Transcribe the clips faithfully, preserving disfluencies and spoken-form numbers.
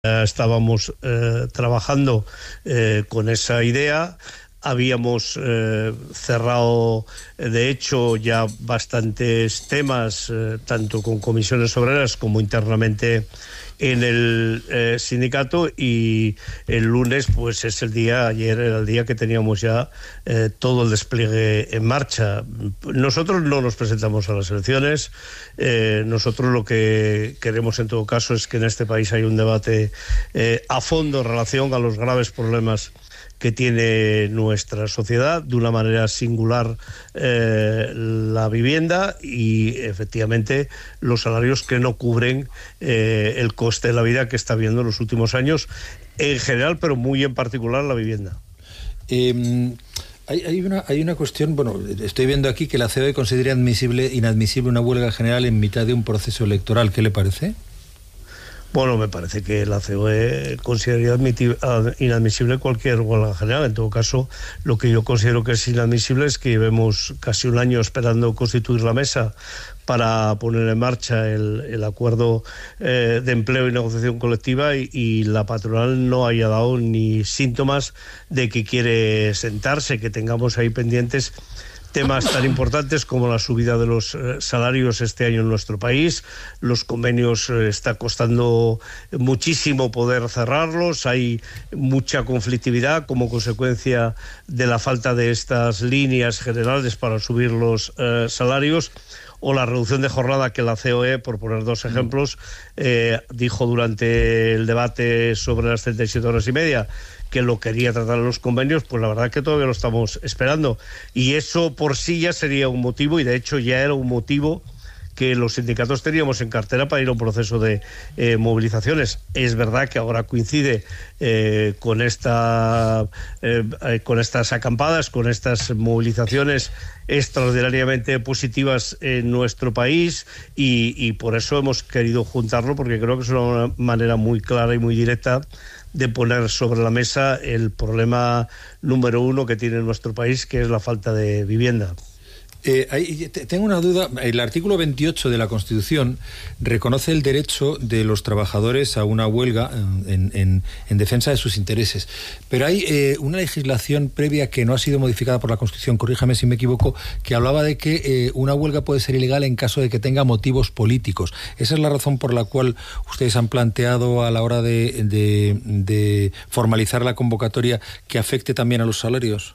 eh, estábamos eh, trabajando eh, con esa idea. Habíamos eh, cerrado, de hecho, ya bastantes temas, eh, tanto con comisiones obreras como internamente en el eh, sindicato, y el lunes pues es el día, ayer era el día que teníamos ya eh, todo el despliegue en marcha. Nosotros no nos presentamos a las elecciones, eh, nosotros lo que queremos en todo caso es que en este país haya un debate eh, a fondo en relación a los graves problemas que tiene nuestra sociedad, de una manera singular eh, la vivienda y efectivamente los salarios que no cubren eh, el coste de la vida que está habiendo en los últimos años en general, pero muy en particular la vivienda. Eh, hay, hay, una, hay una cuestión, bueno, estoy viendo aquí que la C O E considera admisible, inadmisible una huelga general en mitad de un proceso electoral. ¿Qué le parece? Bueno, me parece que la C O E consideraría inadmisible cualquier huelga general. En todo caso, lo que yo considero que es inadmisible es que llevemos casi un año esperando constituir la mesa para poner en marcha el, el acuerdo eh, de empleo y negociación colectiva y, y la patronal no haya dado ni síntomas de que quiere sentarse, que tengamos ahí pendientes temas tan importantes como la subida de los eh, salarios este año en nuestro país. Los convenios eh, está costando muchísimo poder cerrarlos, hay mucha conflictividad como consecuencia de la falta de estas líneas generales para subir los eh, salarios, o la reducción de jornada que la C O E, por poner dos ejemplos, eh, dijo durante el debate sobre las treinta y siete horas y media que lo quería tratar en los convenios. Pues la verdad que todavía lo estamos esperando, y eso por sí ya sería un motivo, y de hecho ya era un motivo que los sindicatos teníamos en cartera para ir a un proceso de eh, movilizaciones. Es verdad que ahora coincide eh, con esta eh, con estas acampadas, con estas movilizaciones extraordinariamente positivas en nuestro país, y, y por eso hemos querido juntarlo, porque creo que es una manera muy clara y muy directa de poner sobre la mesa el problema número uno que tiene nuestro país, que es la falta de vivienda. Eh, hay, tengo una duda. El artículo veintiocho de la Constitución reconoce el derecho de los trabajadores a una huelga en, en, en defensa de sus intereses, pero hay eh, una legislación previa que no ha sido modificada por la Constitución, corríjame si me equivoco, que hablaba de que eh, una huelga puede ser ilegal en caso de que tenga motivos políticos. ¿Esa es la razón por la cual ustedes han planteado a la hora de, de, de formalizar la convocatoria que afecte también a los salarios?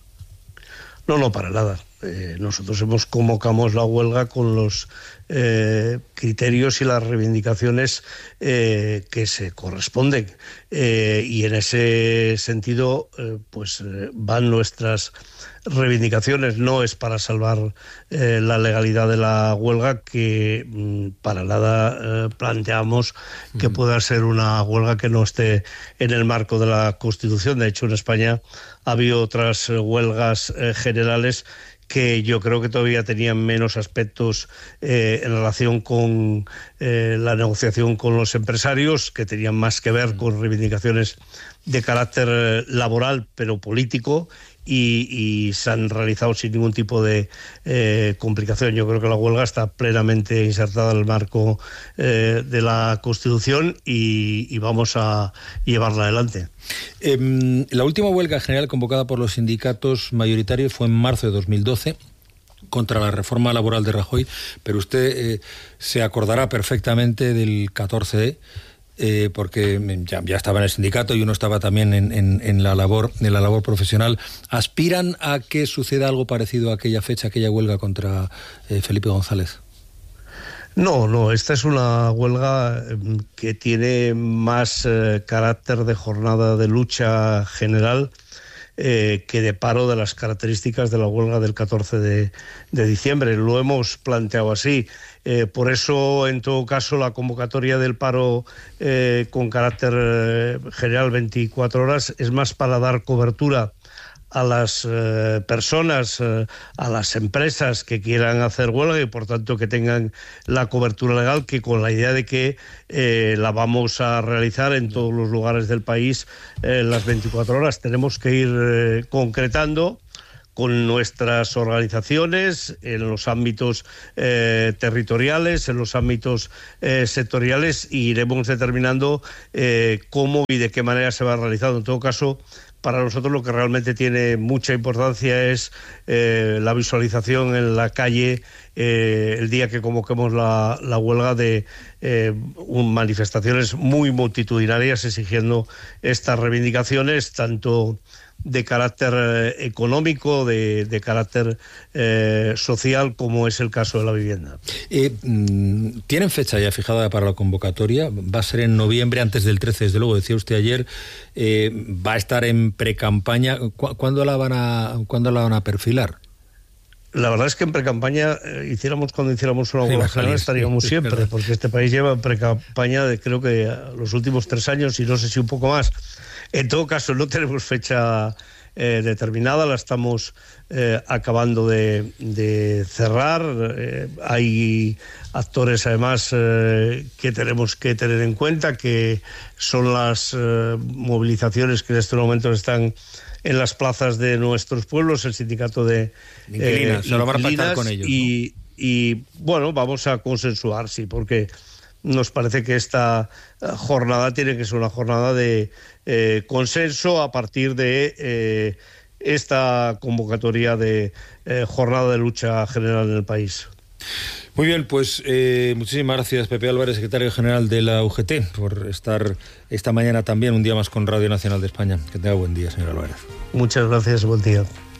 No, no, para nada. Eh, nosotros hemos convocamos la huelga con los eh, criterios y las reivindicaciones eh, que se corresponden, eh, y en ese sentido eh, pues eh, van nuestras reivindicaciones. No es para salvar eh, la legalidad de la huelga, que mm, para nada eh, planteamos que pueda ser una huelga que no esté en el marco de la Constitución. De hecho, en España ha habido otras eh, huelgas eh, generales que yo creo que todavía tenían menos aspectos eh, en relación con eh, la negociación con los empresarios, que tenían más que ver con reivindicaciones de carácter eh, laboral, pero político, y, y se han realizado sin ningún tipo de eh, complicación. Yo creo que la huelga está plenamente insertada en el marco eh, de la Constitución, y, y vamos a llevarla adelante. Eh, la última huelga general convocada por los sindicatos mayoritarios fue en marzo de dos mil doce contra la reforma laboral de Rajoy, pero usted eh, se acordará perfectamente del catorce E, eh, porque ya, ya estaba en el sindicato y uno estaba también en, en, en, la labor, en la labor profesional. ¿Aspiran a que suceda algo parecido a aquella fecha, aquella huelga contra eh, Felipe González? No, no, esta es una huelga que tiene más eh, carácter de jornada de lucha general eh, que de paro de las características de la huelga del catorce de diciembre. Lo hemos planteado así. Eh, por eso, en todo caso, la convocatoria del paro eh, con carácter eh, general veinticuatro horas es más para dar cobertura a las eh, personas, eh, a las empresas que quieran hacer huelga, y por tanto que tengan la cobertura legal, que con la idea de que eh, la vamos a realizar en todos los lugares del país eh, las veinticuatro horas. Tenemos que ir eh, concretando con nuestras organizaciones en los ámbitos eh, territoriales, en los ámbitos eh, sectoriales, y iremos determinando eh, cómo y de qué manera se va realizando. En todo caso, para nosotros lo que realmente tiene mucha importancia es eh, la visualización en la calle eh, el día que convoquemos la, la huelga, de eh, un, manifestaciones muy multitudinarias exigiendo estas reivindicaciones, tanto de carácter eh, económico, de, de carácter eh, social, como es el caso de la vivienda. Eh, ¿Tienen fecha ya fijada para la convocatoria? Va a ser en noviembre, antes del trece, desde luego, decía usted ayer. Eh, va a estar en precampaña. ¿Cu ¿Cuándo la van a, ¿cuándo la van a perfilar? La verdad es que en precampaña, eh, hiciéramos cuando hiciéramos una huelga general, estaríamos sí, siempre, verdad. Porque este país lleva en precampaña de creo que los últimos tres años y no sé si un poco más. En todo caso, no tenemos fecha eh, determinada, la estamos eh, acabando de, de cerrar. Eh, hay actores, además, eh, que tenemos que tener en cuenta, que son las eh, movilizaciones que en este momento están en las plazas de nuestros pueblos, el sindicato de inquilinas, eh, se lo van a pactar con ellos, y, ¿no? y bueno, vamos a consensuar, sí, porque nos parece que esta jornada tiene que ser una jornada de eh, consenso a partir de eh, esta convocatoria de eh, jornada de lucha general en el país. Muy bien, pues eh, muchísimas gracias, Pepe Álvarez, secretario general de la U G T, por estar esta mañana también un día más con Radio Nacional de España. Que tenga buen día, señor Álvarez. Muchas gracias, buen día.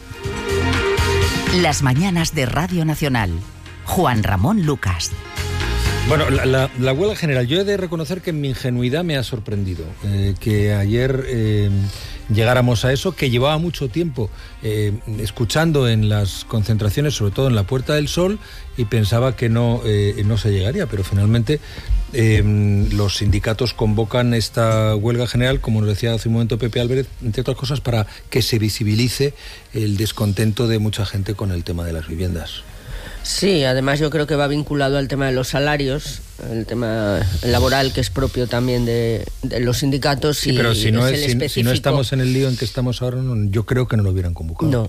Las mañanas de Radio Nacional. Juan Ramón Lucas. Bueno, la, la, la huelga general, yo he de reconocer que mi ingenuidad me ha sorprendido, eh, que ayer eh, llegáramos a eso, que llevaba mucho tiempo eh, escuchando en las concentraciones, sobre todo en la Puerta del Sol, y pensaba que no, eh, no se llegaría, pero finalmente eh, los sindicatos convocan esta huelga general, como nos decía hace un momento Pepe Álvarez, entre otras cosas para que se visibilice el descontento de mucha gente con el tema de las viviendas. Sí, además yo creo que va vinculado al tema de los salarios, el tema laboral, que es propio también de, de los sindicatos. Sí, y pero si no, es el si, si no estamos en el lío en que estamos ahora, no, yo creo que no lo hubieran convocado. No,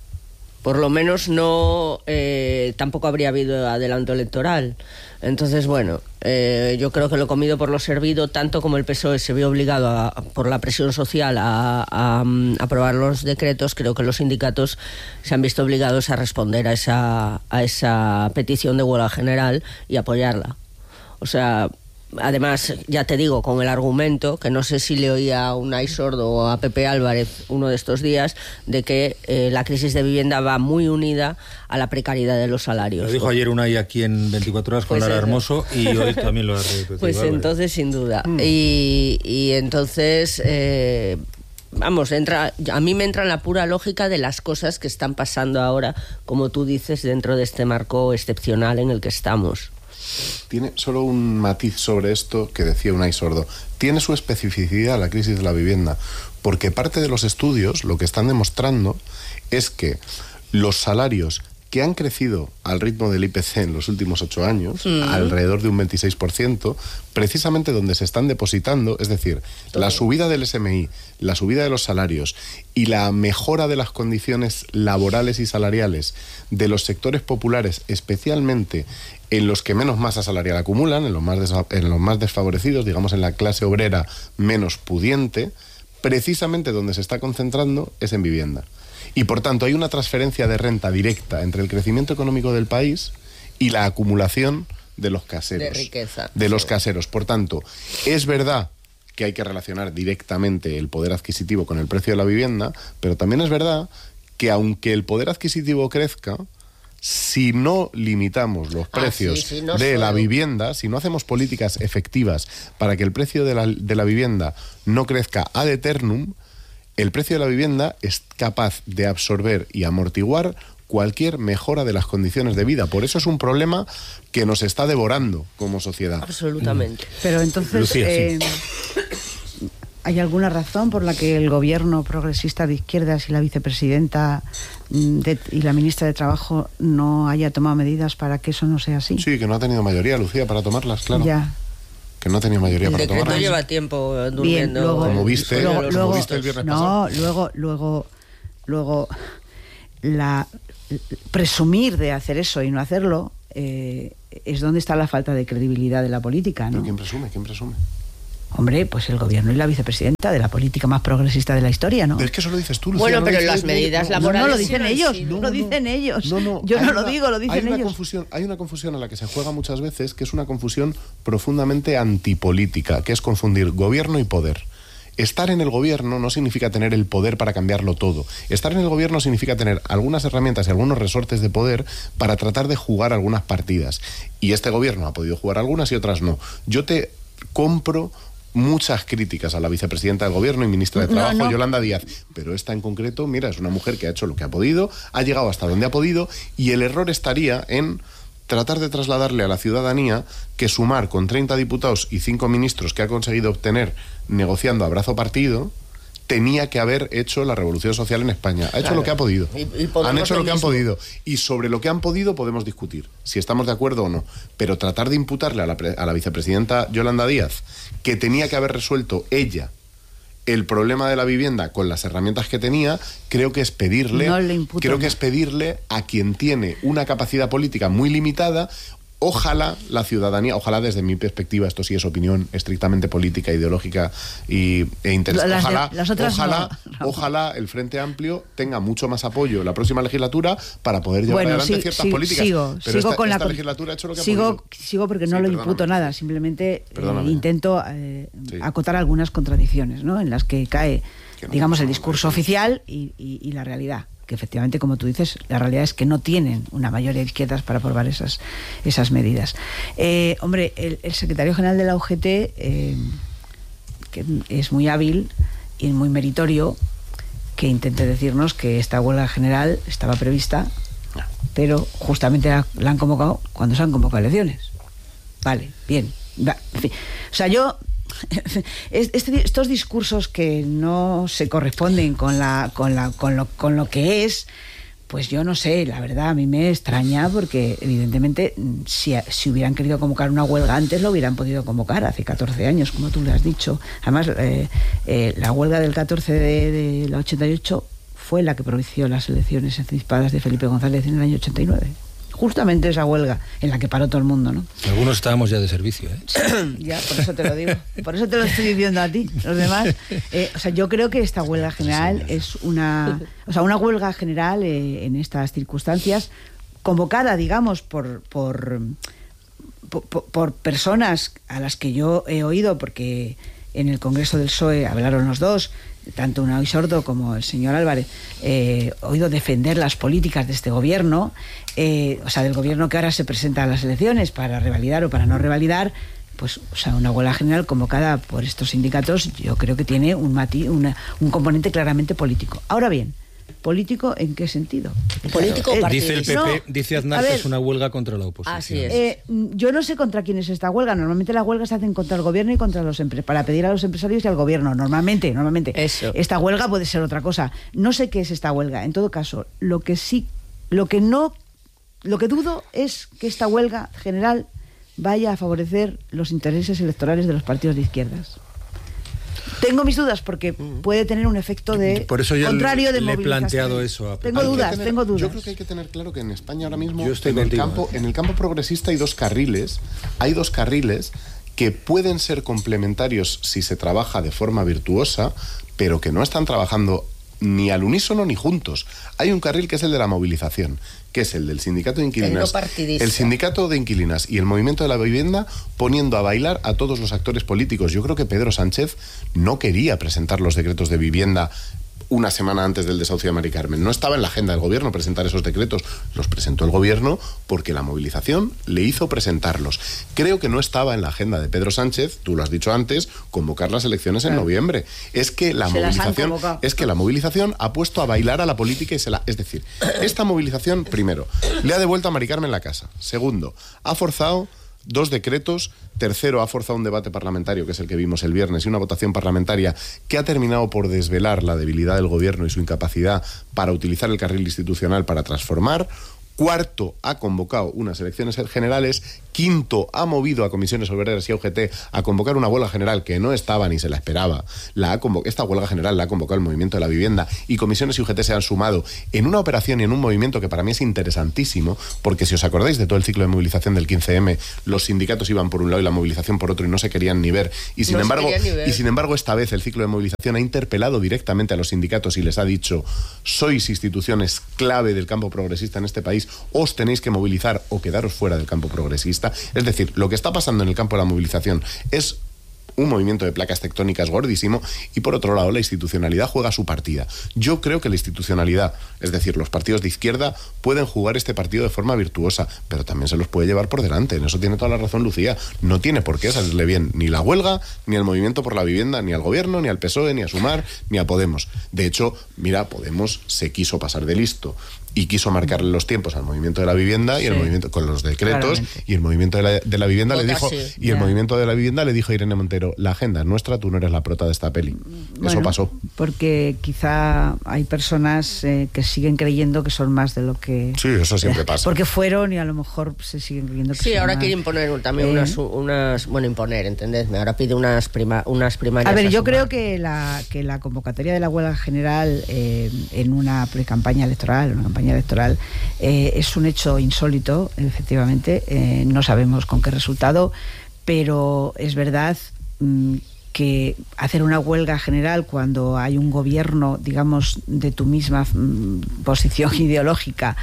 por lo menos no, eh, tampoco habría habido adelanto electoral. Entonces, bueno, eh, yo creo que lo comido por lo servido, tanto como el P S O E se vio obligado a, por la presión social a, a, a aprobar los decretos, creo que los sindicatos se han visto obligados a responder a esa, a esa petición de huelga general y apoyarla. O sea, además, ya te digo, con el argumento, que no sé si le oía a Unai Sordo o a Pepe Álvarez uno de estos días, de que eh, la crisis de vivienda va muy unida a la precariedad de los salarios. Lo dijo ayer Unai aquí en veinticuatro horas con pues Lara Hermoso, y hoy también lo ha repetido. Pues entonces, sin duda. Mm. Y, y entonces... Eh, Vamos, entra, a mí me entra en la pura lógica de las cosas que están pasando ahora, como tú dices, dentro de este marco excepcional en el que estamos. Tiene solo un matiz sobre esto que decía Unai Sordo. Tiene su especificidad la crisis de la vivienda, porque parte de los estudios lo que están demostrando es que los salarios que han crecido al ritmo del I P C en los últimos ocho años, mm. alrededor de un veintiséis por ciento, precisamente donde se están depositando, es decir, Todo. la subida del S M I, la subida de los salarios y la mejora de las condiciones laborales y salariales de los sectores populares, especialmente en los que menos masa salarial acumulan, en los más, des- en los más desfavorecidos, digamos en la clase obrera menos pudiente, precisamente donde se está concentrando es en vivienda. Y por tanto hay una transferencia de renta directa entre el crecimiento económico del país y la acumulación de los caseros. De riqueza. De los caseros. Por tanto, es verdad que hay que relacionar directamente el poder adquisitivo con el precio de la vivienda, pero también es verdad que aunque el poder adquisitivo crezca, si no limitamos los precios ah, sí, sí, no de solo. la vivienda, si no hacemos políticas efectivas para que el precio de la, de la vivienda no crezca ad eternum, el precio de la vivienda es capaz de absorber y amortiguar cualquier mejora de las condiciones de vida. Por eso es un problema que nos está devorando como sociedad. Absolutamente. Mm. Pero entonces, Lucía, eh, sí. ¿hay alguna razón por la que el gobierno progresista de izquierdas y la vicepresidenta de, y la ministra de Trabajo no haya tomado medidas para que eso no sea así? Sí, que no ha tenido mayoría, Lucía, para tomarlas, claro. Ya. Que no tenía mayoría el para tomarlas. tomarlas. El decreto lleva tiempo durmiendo. Bien, luego, como viste, luego, como luego, viste el viernes no, pasado. luego, luego, luego... la presumir de hacer eso y no hacerlo, eh, es donde está la falta de credibilidad de la política, ¿no? ¿Pero quién presume? ¿Quién presume? Hombre, pues el gobierno y la vicepresidenta de la política más progresista de la historia, ¿no? Pero es que eso lo dices tú, Lucía. Bueno, no pero lo las dices, medidas no, laborales... No, no, lo dicen sí, ellos, sí, no, no, lo no. dicen ellos. No, no, Yo no una, lo digo, lo dicen hay una ellos. Confusión, hay una confusión a la que se juega muchas veces, que es una confusión profundamente antipolítica, que es confundir gobierno y poder. Estar en el gobierno no significa tener el poder para cambiarlo todo. Estar en el gobierno significa tener algunas herramientas y algunos resortes de poder para tratar de jugar algunas partidas. Y este gobierno ha podido jugar algunas y otras no. Yo te compro muchas críticas a la vicepresidenta del gobierno y ministra de Trabajo, no, no. Yolanda Díaz, pero esta en concreto, mira, es una mujer que ha hecho lo que ha podido, ha llegado hasta donde ha podido, y el error estaría en tratar de trasladarle a la ciudadanía que sumar con treinta diputados y cinco ministros que ha conseguido obtener negociando a brazo partido, tenía que haber hecho la revolución social en España. Ha hecho claro. lo que ha podido. Y, y han hecho lo que mismo. han podido. Y sobre lo que han podido podemos discutir, si estamos de acuerdo o no. Pero tratar de imputarle a la, a la vicepresidenta Yolanda Díaz que tenía que haber resuelto ella el problema de la vivienda con las herramientas que tenía, creo que es pedirle, no le imputo, creo no. que es pedirle a quien tiene una capacidad política muy limitada. Ojalá la ciudadanía, ojalá desde mi perspectiva, esto sí es opinión estrictamente política, ideológica y, e interesante. Las, ojalá, las otras ojalá, no, no. ojalá el Frente Amplio tenga mucho más apoyo la próxima legislatura para poder llevar bueno, adelante sí, ciertas sí, políticas. Sigo, Pero sigo esta, con esta la legislatura ha hecho lo que sigo, ha podido. Sigo porque no sí, le perdóname. imputo nada, simplemente eh, intento eh, sí. acotar algunas contradicciones, ¿no? En las que cae, que no, digamos, no, el no, discurso no, no, oficial y, y, y la realidad. Que efectivamente, como tú dices, la realidad es que no tienen una mayoría de izquierdas para aprobar esas, esas medidas. Eh, hombre, el, el secretario general de la U G T, eh, que es muy hábil y muy meritorio, que intente decirnos que esta huelga general estaba prevista, pero justamente la, la han convocado cuando se han convocado elecciones. Vale, bien. Va, en fin. O sea, yo... Este, estos discursos que no se corresponden con la con la con lo, con lo que es, pues yo no sé, la verdad a mí me extraña, porque evidentemente si, si hubieran querido convocar una huelga antes lo hubieran podido convocar hace catorce años, como tú le has dicho. Además eh, eh, la huelga del catorce de, de la ochenta y ocho fue la que propició las elecciones anticipadas de Felipe González en el año ochenta y nueve. Justamente esa huelga en la que paró todo el mundo, ¿no? Algunos estábamos ya de servicio, ¿eh? Ya, por eso te lo digo. Por eso te lo estoy diciendo a ti. Los demás, eh, o sea, yo creo que esta huelga general es una, o sea, una huelga general eh, en estas circunstancias convocada, digamos, por por, por por personas a las que yo he oído, porque en el Congreso del P S O E hablaron los dos, tanto Unai Sordo como el señor Álvarez, eh, oído defender las políticas de este gobierno, eh, o sea, del gobierno que ahora se presenta a las elecciones para revalidar o para no revalidar, pues, o sea, una huelga general convocada por estos sindicatos, yo creo que tiene un matiz, una, un componente claramente político. Ahora bien, ¿político en qué sentido? Político claro, o Dice el P P, no, dice Aznar que es una huelga contra la oposición. Así es. Eh, yo no sé contra quién es esta huelga. Normalmente las huelgas se hacen contra el gobierno y contra los empresarios, para pedir a los empresarios y al gobierno. Normalmente, normalmente. Eso. Esta huelga puede ser otra cosa. No sé qué es esta huelga. En todo caso, lo que sí, lo que no, lo que dudo es que esta huelga general vaya a favorecer los intereses electorales de los partidos de izquierdas. Tengo mis dudas porque puede tener un efecto de Por eso yo contrario de le he movilización. planteado eso a Tengo Hay que dudas, tener- tengo dudas. Yo creo que hay que tener claro que en España ahora mismo Yo estoy en el, contigo, campo, ¿eh? en el campo progresista hay dos carriles, hay dos carriles que pueden ser complementarios si se trabaja de forma virtuosa, pero que no están trabajando ni al unísono ni juntos. Hay un carril que es el de la movilización, que es el del sindicato de inquilinas, El no partidista. el sindicato de inquilinas y el movimiento de la vivienda, poniendo a bailar a todos los actores políticos. Yo creo que Pedro Sánchez no quería presentar los decretos de vivienda una semana antes del desahucio de Mari Carmen. No estaba en la agenda del gobierno presentar esos decretos. Los presentó el gobierno porque la movilización le hizo presentarlos. Creo que no estaba en la agenda de Pedro Sánchez, tú lo has dicho antes, convocar las elecciones en noviembre. Es que la Se las han movilización convocado. es que la movilización ha puesto a bailar a la política y se la, es decir, esta movilización, primero, le ha devuelto a Mari Carmen la casa. Segundo, ha forzado dos decretos. Tercero, ha forzado un debate parlamentario, que es el que vimos el viernes, y una votación parlamentaria que ha terminado por desvelar la debilidad del gobierno y su incapacidad para utilizar el carril institucional para transformar. Cuarto, ha convocado unas elecciones generales. Quinto, ha movido a Comisiones Obreras y a U G T a convocar una huelga general que no estaba ni se la esperaba. La ha convo- esta huelga general la ha convocado el Movimiento de la Vivienda, y Comisiones y U G T se han sumado en una operación y en un movimiento que para mí es interesantísimo, porque si os acordáis de todo el ciclo de movilización del quince eme, los sindicatos iban por un lado y la movilización por otro y no se querían ni ver. Y sin, No se embargo, querían ni ver. y sin embargo, esta vez el ciclo de movilización ha interpelado directamente a los sindicatos y les ha dicho: sois instituciones clave del campo progresista en este país, os tenéis que movilizar o quedaros fuera del campo progresista. Es decir, lo que está pasando en el campo de la movilización es un movimiento de placas tectónicas gordísimo, y por otro lado la institucionalidad juega su partida. Yo creo que la institucionalidad, es decir, los partidos de izquierda, pueden jugar este partido de forma virtuosa, pero también se los puede llevar por delante. En eso tiene toda la razón Lucía. No tiene por qué salirle bien ni la huelga, ni el movimiento por la vivienda, ni al gobierno, ni al P S O E, ni a Sumar, ni a Podemos. De hecho, mira, Podemos se quiso pasar de listo y quiso marcarle los tiempos al movimiento de la vivienda, y Sí, el movimiento con los decretos, claramente. y el movimiento de la, de la vivienda Vota le dijo sí, y el ya. movimiento de la vivienda le dijo a Irene Montero: la agenda es nuestra, tú no eres la prota de esta peli. Eso Bueno, pasó. Porque quizá hay personas eh, que siguen creyendo que son más de lo que... Sí, eso siempre eh, pasa. Porque fueron, y a lo mejor se siguen creyendo que Sí, son ahora más. quiere imponer un- también Eh, unas, unas... Bueno, imponer, entendedme. Ahora pide unas, prima, unas primarias. A ver, yo Sumar. creo que la, que la convocatoria de la huelga general eh, en una pre-campaña electoral, una campaña electoral, eh, es un hecho insólito, efectivamente. Eh, no sabemos con qué resultado, pero es verdad mm, que hacer una huelga general cuando hay un gobierno, digamos, de tu misma mm, posición ideológica,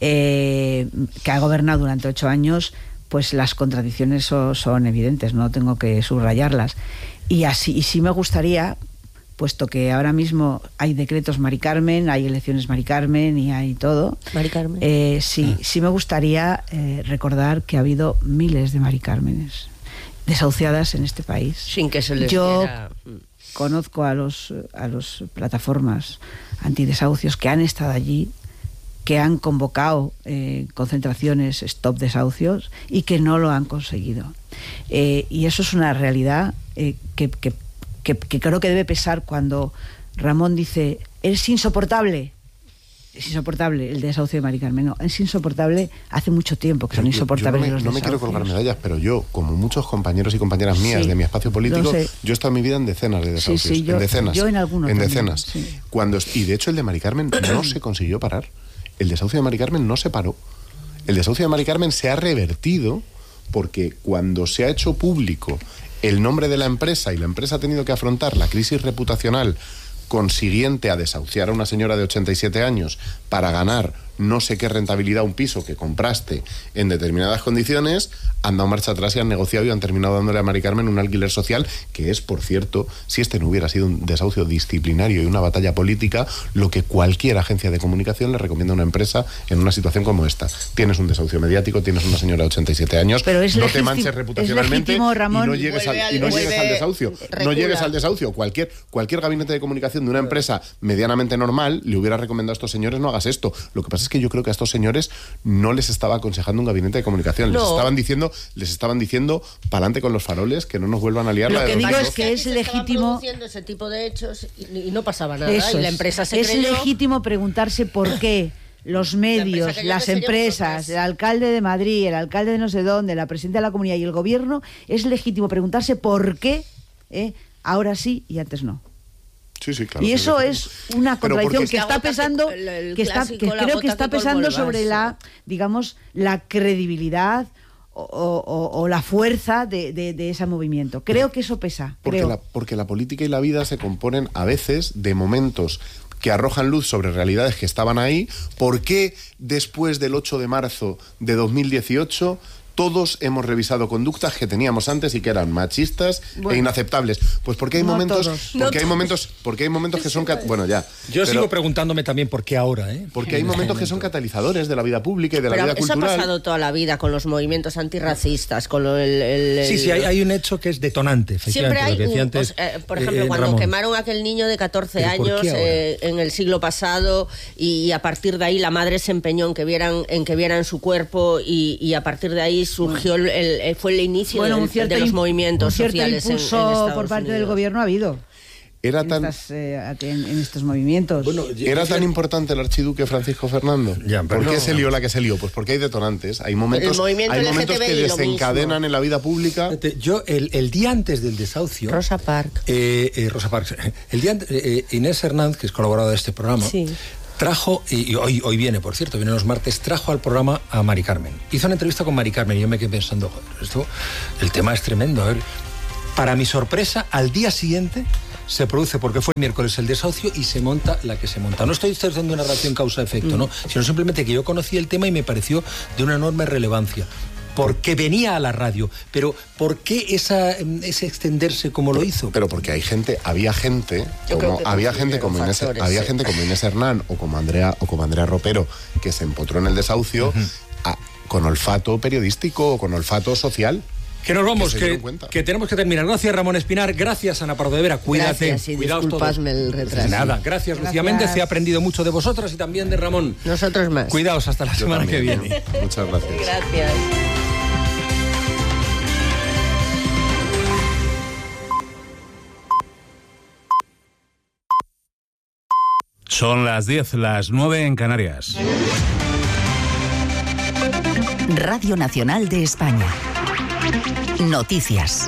eh, que ha gobernado durante ocho años, pues las contradicciones so- son evidentes, no tengo que subrayarlas. Y así, y sí me gustaría, puesto que ahora mismo hay decretos Mari Carmen, hay elecciones Mari Carmen y hay todo, Mari Carmen. eh, sí, sí me gustaría eh, recordar que ha habido miles de Mari Cármenes desahuciadas en este país. Sin que se les Yo diera- conozco a los a los plataformas antidesahucios que han estado allí, que han convocado eh, concentraciones stop desahucios y que no lo han conseguido. Eh, y eso es una realidad eh, que, que, que, que creo que debe pesar cuando Ramón dice: es insoportable. Es insoportable el desahucio de Mari Carmen. No, es insoportable hace mucho tiempo que son Yo- yo insoportables no me, los no me quiero desahucios. colgar medallas, pero yo, como muchos compañeros y compañeras mías Sí, de mi espacio político, lo sé. yo he estado en mi vida en decenas de desahucios. sí, yo- en decenas. yo en algunos En también, decenas. sí. Cuando, y de hecho el de Mari Carmen no se consiguió parar. El desahucio de Mari Carmen no se paró. El desahucio de Mari Carmen se ha revertido porque cuando se ha hecho público el nombre de la empresa y la empresa ha tenido que afrontar la crisis reputacional consiguiente a desahuciar a una señora de ochenta y siete años para ganar no sé qué rentabilidad un piso que compraste en determinadas condiciones, han dado marcha atrás y han negociado y han terminado dándole a Mari Carmen un alquiler social, que es, por cierto, si este no hubiera sido un desahucio disciplinario y una batalla política, lo que cualquier agencia de comunicación le recomienda a una empresa en una situación como esta. Tienes un desahucio mediático, tienes una señora de ochenta y siete años, Pero es no te legítim- manches es reputacionalmente legítimo, y Ramón. no llegues, al, Vuelve al- y no llegues vuelve- al desahucio. No recula. llegues al desahucio. Cualquier, cualquier gabinete de comunicación de una empresa medianamente normal le hubiera recomendado a estos señores: no hagas esto. Lo que pasa es que yo creo que a estos señores no les estaba aconsejando un gabinete de comunicación. Les No. estaban diciendo, les estaban diciendo pa'lante con los faroles, que no nos vuelvan a liar Lo la de que dos digo mil es doce. que es Se estaban legítimo- produciendo ese tipo de hechos y, y no pasaba nada. Eso y la es. empresa se es creyó... legítimo preguntarse por qué los medios, empresa que yo las que sería empresas, vosotras. el alcalde de Madrid, el alcalde de no sé dónde, la presidenta de la comunidad y el gobierno, es legítimo preguntarse por qué eh, ahora sí y antes no. Sí, sí, claro. Y que eso legítimo. es una Pero contradicción porque- que La está gota que- pesando, el- el que está, clásico, que la creo que gota está que colmó pesando el sobre vaso. la, digamos, la credibilidad o, o- o la fuerza de, de- de ese movimiento. Creo que eso pesa. Porque creo. la, porque la política y la vida se componen a veces de momentos que arrojan luz sobre realidades que estaban ahí. ¿Por qué después del ocho de marzo de dos mil dieciocho todos hemos revisado conductas que teníamos antes y que eran machistas Bueno. e inaceptables? Pues porque hay No momentos, todos. porque No hay todos. momentos, porque hay momentos que son, cat- bueno, ya. Yo pero- sigo preguntándome también por qué ahora, ¿eh? porque hay En este momentos que son momento. catalizadores de la vida pública y de la Pero vida eso ha cultural. pasado toda la vida con los movimientos antirracistas, con lo- el... el- el- Sí, sí, hay, hay un hecho que es detonante, Siempre efectivamente, hay, lo que decía un- antes, pues, eh, por eh, ejemplo, eh, cuando Ramón. quemaron a aquel niño de catorce ¿Pero por años qué ahora? eh, en el siglo pasado y, a partir de ahí la madre se empeñó en que vieran, en que vieran su cuerpo y, y a partir de ahí surgió el, el- fue el inicio Bueno, del- un cierto de los im- movimientos un cierto sociales en- en impulso Estados por parte del Unidos. gobierno ha habido. Era en, tan, estas, eh, en, en estos movimientos. Bueno, ¿Era tan importante el archiduque Francisco Fernando? Ya, ¿Por qué no, se lió la que se lió? Pues porque hay detonantes, hay momentos, hay momentos que desencadenan en la vida pública. Yo, el, el día antes del desahucio... Rosa Parks. Eh, eh, Rosa Parks. El día antes, eh, Inés Hernández, que es colaboradora de este programa, sí. trajo, y, y hoy, hoy viene, por cierto, viene los martes, trajo al programa a Mari Carmen. Hizo una entrevista con Mari Carmen y yo me quedé pensando, joder, esto, el tema es tremendo. A ver, para mi sorpresa, al día siguiente se produce, porque fue el miércoles el desahucio, y se monta la que se monta. No estoy haciendo una relación causa-efecto, mm. ¿no? Sino simplemente que yo conocí el tema y me pareció de una enorme relevancia. Porque venía a la radio, pero ¿por qué esa, ese extenderse como lo hizo? Pero porque hay gente, había gente, como, había gente como Inés, factores, había sí. gente como Inés Hernán o como Andrea o como Andrea Ropero que se empotró en el desahucio uh-huh. a, con olfato periodístico o con olfato social. Que nos vamos, que, que, que tenemos que terminar. Gracias, Ramón Espinar. Gracias, Ana Pardo de Vera. Cuídate. Gracias, y disculpadme el retraso. Nada, gracias, gracias, Lucía Méndez. He aprendido mucho de vosotras y también de Ramón. Nosotros más. Cuidaos hasta la Yo semana también. que viene. Muchas gracias. Gracias. Son las diez, las nueve en Canarias. Radio Nacional de España. Noticias.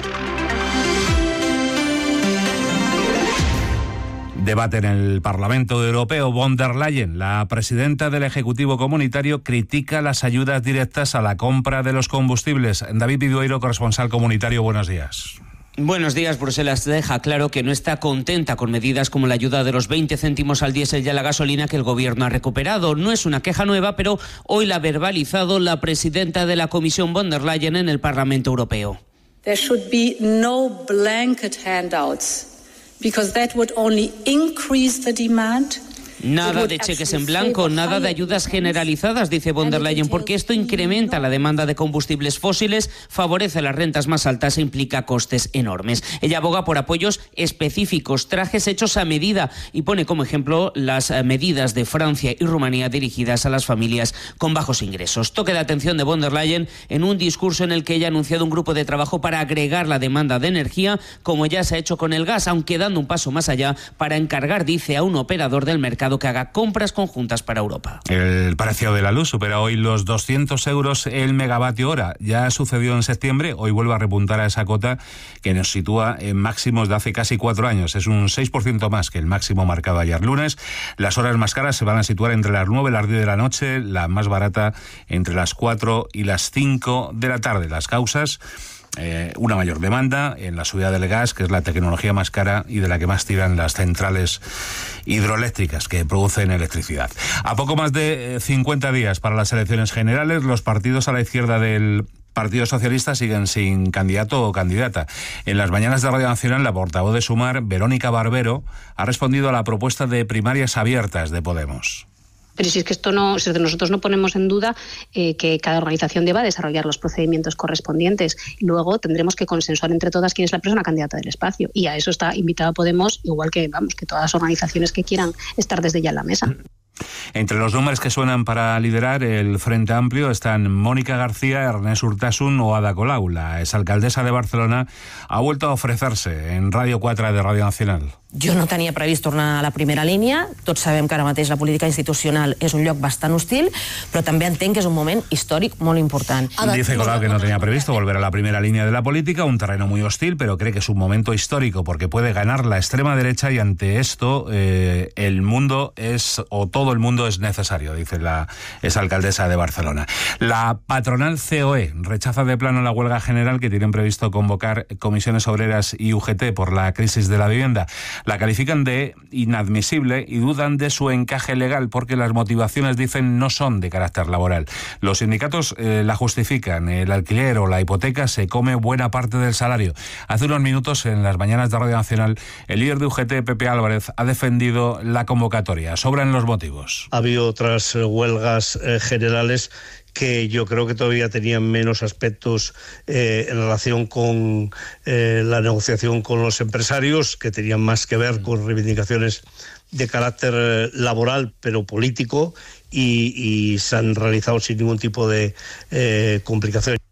Debate en el Parlamento Europeo. Von der Leyen, la presidenta del Ejecutivo Comunitario, critica las ayudas directas a la compra de los combustibles. David Vidueiro, corresponsal comunitario, buenos días. Buenos días. Bruselas deja claro que no está contenta con medidas como la ayuda de los veinte céntimos al diésel y a la gasolina que el gobierno ha recuperado. No es una queja nueva, pero hoy la ha verbalizado la presidenta de la Comisión, Von der Leyen, en el Parlamento Europeo. There should be no blanket handouts, because that would only increase the demand. Nada de cheques en blanco, nada de ayudas generalizadas, dice Von der Leyen, porque esto incrementa la demanda de combustibles fósiles, favorece las rentas más altas e implica costes enormes. Ella aboga por apoyos específicos, trajes hechos a medida, y pone como ejemplo las medidas de Francia y Rumanía dirigidas a las familias con bajos ingresos. Toque de atención de Von der Leyen en un discurso en el que ella ha anunciado un grupo de trabajo para agregar la demanda de energía, como ya se ha hecho con el gas, aunque dando un paso más allá para encargar, dice, a un operador del mercado que haga compras conjuntas para Europa. El precio de la luz supera hoy los doscientos euros el megavatio hora. Ya sucedió en septiembre, hoy vuelve a repuntar a esa cota que nos sitúa en máximos de hace casi cuatro años. Es un seis por ciento más que el máximo marcado ayer lunes. Las horas más caras se van a situar entre las nueve y las diez de la noche, la más barata entre las cuatro y las cinco de la tarde. Las causas: Eh, una mayor demanda en la subida del gas, que es la tecnología más cara y de la que más tiran las centrales hidroeléctricas que producen electricidad. A poco más de cincuenta días para las elecciones generales, los partidos a la izquierda del Partido Socialista siguen sin candidato o candidata. En las mañanas de Radio Nacional, la portavoz de Sumar, Verónica Barbero, ha respondido a la propuesta de primarias abiertas de Podemos. Pero si es que esto no, si nosotros no ponemos en duda eh, que cada organización deba desarrollar los procedimientos correspondientes. Luego tendremos que consensuar entre todas quién es la persona candidata del espacio. Y a eso está invitada Podemos, igual que vamos que todas las organizaciones que quieran estar desde ya en la mesa. Entre los nombres que suenan para liderar el Frente Amplio están Mónica García, Ernest Urtasun o Ada Colau. La exalcaldesa de Barcelona ha vuelto a ofrecerse en Radio quatre de Radio Nacional. Jo no tenia previst tornar a la primera línia. Tots sabem que ara mateix la política institucional és un lloc bastant hostil, però també entenc que és un moment històric molt important. Dice Colau que no tenía previsto volver a la primera línea de la política, un terreno muy hostil, pero cree que es un momento histórico porque puede ganar la extrema derecha y ante esto eh, el mundo es, o todo el mundo es necesario, dice la exalcaldesa de Barcelona. La patronal C O E rechaza de plano la huelga general que tienen previsto convocar comisiones obreras y U G T por la crisis de la vivienda. La califican de inadmisible y dudan de su encaje legal porque las motivaciones, dicen, no son de carácter laboral. Los sindicatos eh, la justifican. El alquiler o la hipoteca se come buena parte del salario. Hace unos minutos, en las mañanas de Radio Nacional, el líder de U G T, Pepe Álvarez, ha defendido la convocatoria. Sobran los motivos. Ha habido otras huelgas eh, generales que yo creo que todavía tenían menos aspectos eh, en relación con eh, la negociación con los empresarios, que tenían más que ver con reivindicaciones de carácter laboral, pero político, y, y se han realizado sin ningún tipo de eh, complicación.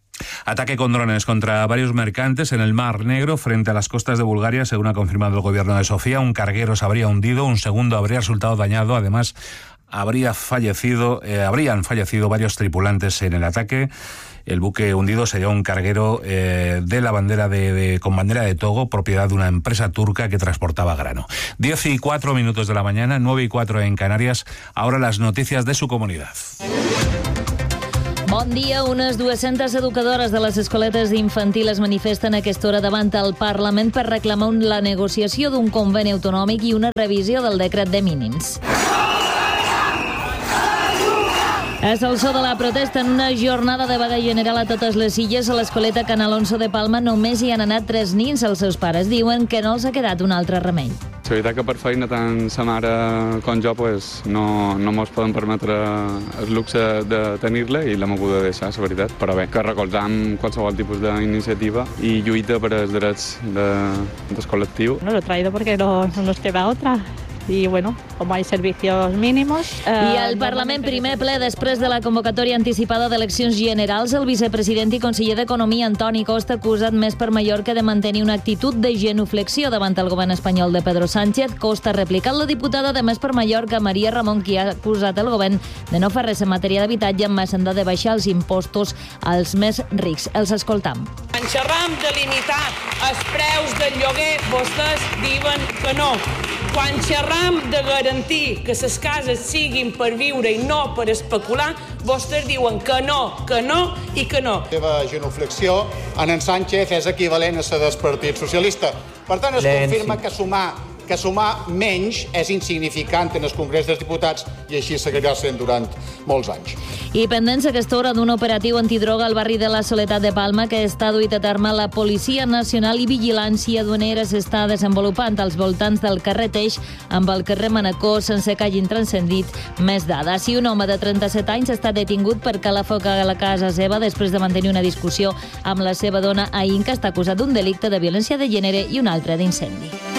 Ataque con drones contra varios mercantes en el Mar Negro frente a las costas de Bulgaria, según ha confirmado el gobierno de Sofía. Un carguero se habría hundido, un segundo habría resultado dañado. Además, habría fallecido, eh, habrían fallecido varios tripulantes en el ataque. El buque hundido sería un carguero eh, de la bandera de, de, con bandera de Togo, propiedad de una empresa turca que transportaba grano. Diez y cuatro minutos de la mañana, nueve y cuatro en Canarias. Ahora las noticias de su comunidad. Bon dia. Unes dues-centes educadores de les escoletes d'infantil es manifesten a aquesta hora davant el Parlament per reclamar la negociació d'un conveni autonòmic i una revisió del decret de mínims. És el so de la protesta en una jornada de vaga general a totes les illes. A l'escoleta Can Alonso de Palma només hi han anat tres nins. Els seus pares diuen que no els ha quedat un altre remei. La veritat que per feina tant sa mare com jo pues, no, no mos poden permetre el luxe de tenir-la i l'hem hagut de deixar, la veritat. Però bé, que recolzam qualsevol tipus d'iniciativa i lluita per als drets de, del col·lectiu. No lo he traído porque no, no nos queda otra. Y bueno, como hay servicios mínimos... Eh, I al Parlament primer ple després de la convocatòria anticipada d'eleccions generals, el vicepresident i conseller d'Economia, Antoni Costa, acusat més per Mallorca de mantenir una actitud de genuflexió davant el govern espanyol de Pedro Sánchez. Costa ha replicat la diputada de Més per Mallorca, Maria Ramon, qui ha acusat el govern de no fer res en matèria d'habitatge, més enllà de baixar els impostos als més rics. Els escoltam. Quan xerram de limitar els preus del lloguer, vostès diuen que no. Quan xerram de garantir que les cases siguin per viure i no per especular, vostès diuen que no, que no i que no. La seva genuflexió en en Sánchez és equivalent a la del Partit Socialista. Per tant, es confirma que sumar que sumar menys és insignificant en el Congrés dels Diputats i així seguirà sent durant molts anys. I pendents a aquesta hora d'un operatiu antidroga al barri de la Soledat de Palma que està duit a terme la Policia Nacional i Vigilància Duanera s'està desenvolupant als voltants del carrer Teix amb el carrer Manacor sense que hagin transcendit més dades. I un home de trenta-set anys està detingut per calar foc a la casa seva després de mantenir una discussió amb la seva dona a Inca. Està acusat d'un delicte de violència de gènere i un altre d'incendi.